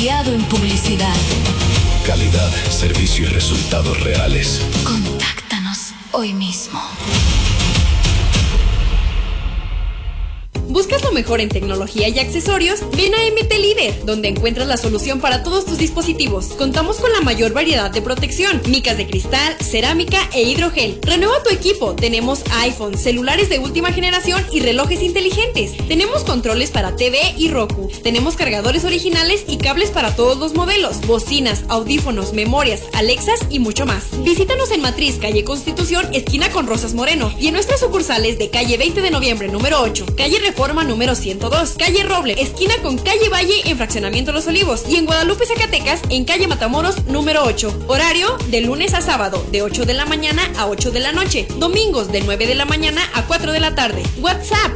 aliado en publicidad. Calidad, servicio y resultados reales. Contáctanos hoy mismo. ¿Buscas lo mejor en tecnología y accesorios? Ven a MT Líder, donde encuentras la solución para todos tus dispositivos. Contamos con la mayor variedad de protección, micas de cristal, cerámica e hidrogel. Renueva tu equipo. Tenemos iPhone, celulares de última generación y relojes inteligentes. Tenemos controles para TV y Roku. Tenemos cargadores originales y cables para todos los modelos, bocinas, audífonos, memorias, Alexas y mucho más. Visítanos en Matriz, calle Constitución, esquina con Rosas Moreno, y en nuestras sucursales de calle 20 de noviembre, número 8, calle Reforma número 102, calle Roble, esquina con calle Valle en Fraccionamiento Los Olivos, y en Guadalupe, Zacatecas, en calle Matamoros número 8. Horario de lunes a sábado, de 8 de la mañana a 8 de la noche. Domingos de 9 de la mañana a 4 de la tarde. WhatsApp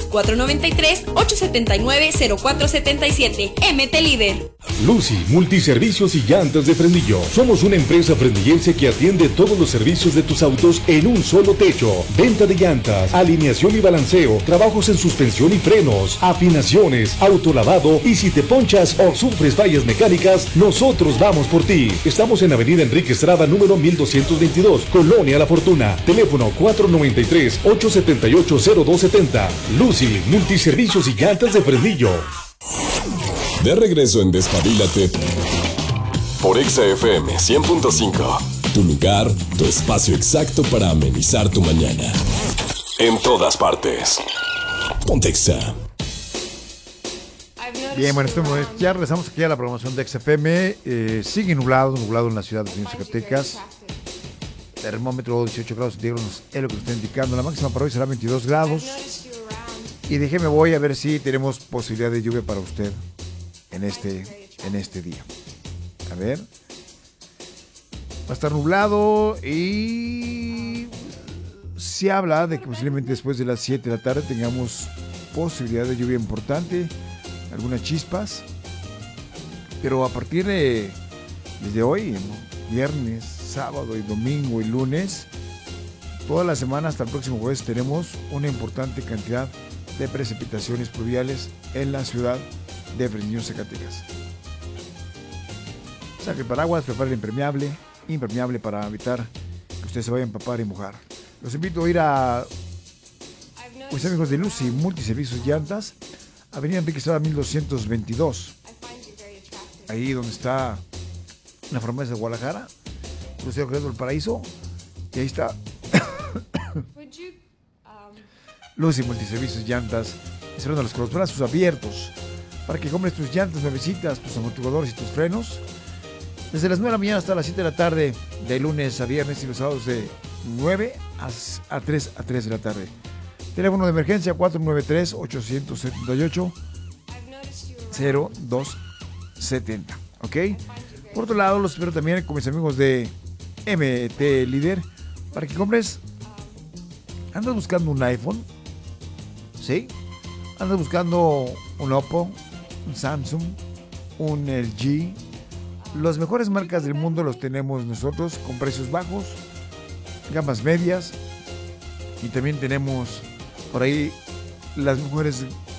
493-879-0477. MT Líder. Lucy, multiservicios y llantas de Frenillo. Somos una empresa frenillense que atiende todos los servicios de tus autos en un solo techo. Venta de llantas, alineación y balanceo, trabajos en suspensión y frenos, afinaciones, autolavado, y si te ponchas o sufres fallas mecánicas, nosotros vamos por ti. Estamos en Avenida Enrique Estrada, número 1222, Colonia La Fortuna. Teléfono 493-878-0270. Lucy, multiservicios y llantas de Frenillo. De regreso en Despabilate por Exa FM 100.5. Tu lugar, tu espacio exacto para amenizar tu mañana. En todas partes. Ponte Exa. Bien, bueno, ya regresamos aquí a la programación de Exa FM. Sigue nublado en la ciudad de Zacatecas. Termómetro 18 grados centígrados es lo que nos está indicando. La máxima para hoy será 22 grados. Y voy a ver si tenemos posibilidad de lluvia para usted en este día. A ver. Va a estar nublado y se habla de que posiblemente después de las 7 de la tarde tengamos posibilidad de lluvia importante, algunas chispas. Pero a partir desde hoy, viernes, sábado y domingo y lunes, toda la semana hasta el próximo jueves tenemos una importante cantidad de precipitaciones pluviales en la ciudad de Fresnillo, Zacatecas. Saque el paraguas, prepare el impermeable para evitar que usted se vaya a empapar y mojar. Los invito a ir a mis amigos de Lucy Multiservicios Llantas, Avenida Enrique Estrada 1222, ahí donde está la farmacia de Guadalajara, crucero Creando el Paraíso, y ahí está Lucy Multiservicios Llantas, esperándolos con los brazos abiertos para que compres tus llantas nuevecitas, tus amortiguadores y tus frenos. Desde las 9 de la mañana hasta las 7 de la tarde, de lunes a viernes, y los sábados de 9 a 3 de la tarde. Teléfono de emergencia 493-878-0270. ¿Ok? Por otro lado, los espero también con mis amigos de MT Líder para que compres. ¿Andas buscando un iPhone? ¿Sí? ¿Andas buscando un Oppo, un Samsung, un LG? Las mejores marcas del mundo los tenemos nosotros con precios bajos, gamas medias, y también tenemos por ahí las mejores